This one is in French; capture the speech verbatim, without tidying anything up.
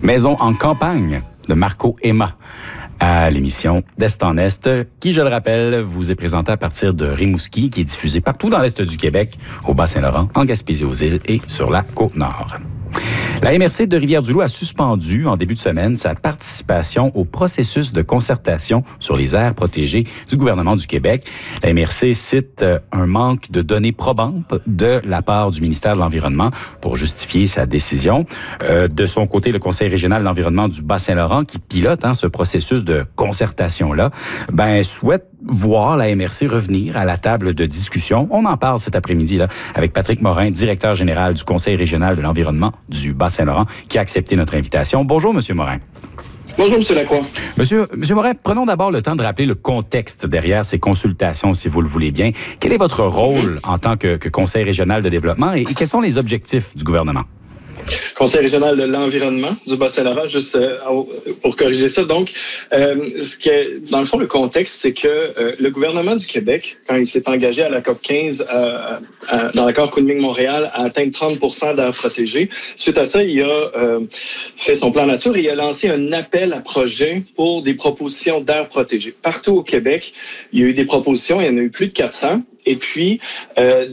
Maison en campagne de Marco Emma à l'émission d'Est en Est, qui, je le rappelle, vous est présentée à partir de Rimouski, qui est diffusée partout dans l'Est du Québec, au Bas-Saint-Laurent, en Gaspésie-aux-Îles et sur la Côte-Nord. La M R C de Rivière-du-Loup a suspendu en début de semaine sa participation au processus de concertation sur les aires protégées du gouvernement du Québec. La M R C cite un manque de données probantes de la part du ministère de l'Environnement pour justifier sa décision. Euh, de son côté, le Conseil régional de l'environnement du Bas-Saint-Laurent, qui pilote hein, ce processus de concertation-là, ben, souhaite voir la M R C revenir à la table de discussion. On en parle cet après-midi là avec Patrick Morin, directeur général du Conseil régional de l'environnement du Bas-Saint-Laurent, qui a accepté notre invitation. Bonjour, Monsieur Morin. Bonjour, M. Lacroix. Monsieur, Monsieur Morin, prenons d'abord le temps de rappeler le contexte derrière ces consultations, si vous le voulez bien. Quel est votre rôle en tant que, que Conseil régional de développement et, et quels sont les objectifs du gouvernement? Conseil régional de l'environnement du Bas-Saint-Laurent, juste euh, pour corriger ça. Donc, euh, ce que, dans le fond, le contexte, c'est que euh, le gouvernement du Québec, quand il s'est engagé à la COP quinze, euh, à, dans l'accord Kunming-Montréal, à atteindre trente pour cent d'aires protégées. Suite à ça, il a euh, fait son plan nature et il a lancé un appel à projet pour des propositions d'aires protégées. Partout au Québec, il y a eu des propositions, il y en a eu plus de quatre cents. Et puis, euh,